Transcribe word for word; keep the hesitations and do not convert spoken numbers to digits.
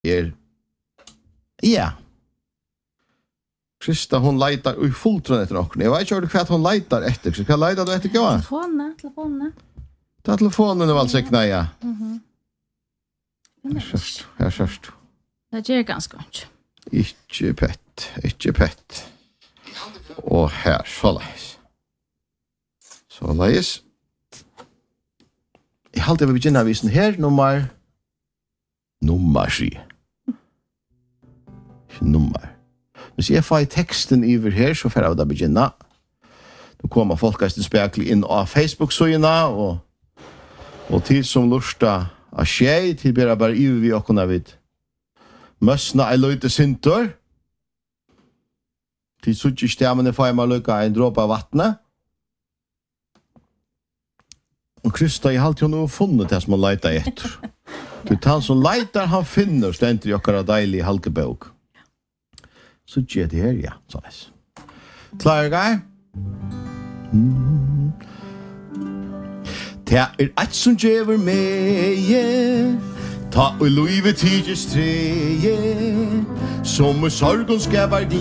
er, ja, Krista, hon leitar i fulltrøn etter noen. Jeg vet ikke hva hon leitar etter. Hva leitar du etter, hva? Telefonen, telefonen. Ta telefonen og valgt sikna, ja. Mhm. Her sørst, her sørst. Det gjør ganske godt. Ikke pett, ikke pett. Og her, så leis. Så leis. Jeg halte vi begynner visen her, nummer... Nummer, sier. Nummer. Hvis jeg får teksten over her, så får jeg da begynne. Nå kommer folk til spekler inn av Facebook-søgene, og, og til som lusta av skjei, til bare bare i vi og kunne vidt. Møsna er løyte sintor. Til suttje stemmene får jeg meg lukka en dråpe av vattnet. Og Krista, jeg har alltid nå funnet det som han leiter etter. Du tar han som leiter, han finner stendt i okkara deilig halkebøk. Så gjør det her, ja. Så er det. Klarer jeg? Mm. Det er et som gjør meg, ta og løyve tidsstreie, som sorgen skal være glede.